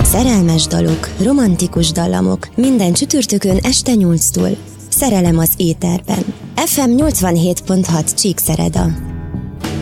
Szerelmes dalok, romantikus dallamok, minden csütörtökön este 8-tól. Szerelem az éterben. FM 87.6 Csíkszereda.